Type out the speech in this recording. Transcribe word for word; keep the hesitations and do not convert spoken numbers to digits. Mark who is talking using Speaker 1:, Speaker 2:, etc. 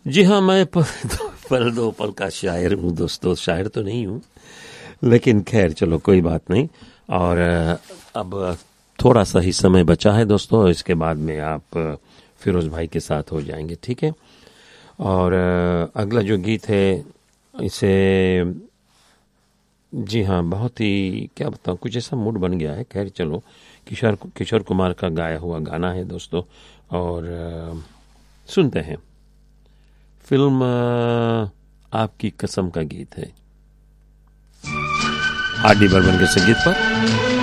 Speaker 1: जी हाँ, मैं पल दो पल दो पल का शायर हूँ दोस्तों। शायर तो नहीं हूँ, लेकिन खैर चलो कोई बात नहीं। और अ, अब थोड़ा सा ही समय बचा है दोस्तों, इसके बाद में आप अ, फिरोज भाई के साथ हो जाएंगे, ठीक है। और अ, अगला जो गीत है इसे, जी हाँ, बहुत ही क्या बताऊँ, कुछ ऐसा मूड बन गया है। खैर चलो, किशोर किशोर कुमार का गाया हुआ गाना है दोस्तों, और अ, सुनते हैं। फिल्म अ, आपकी कसम का गीत है, आर डी बर्मन के संगीत पर।